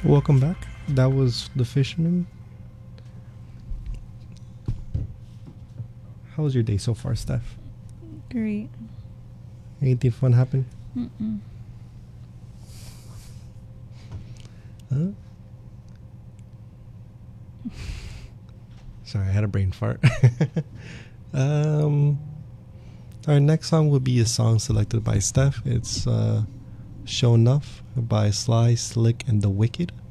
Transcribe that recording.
Welcome back. That was The Fisherman. How was your day so far, Steph? Great. Anything fun happen? Mm-mm. Huh? Sorry, I had a brain fart. Our next song will be a song selected by Steph. It's Show Enough by Sly, Slick, and The Wicked.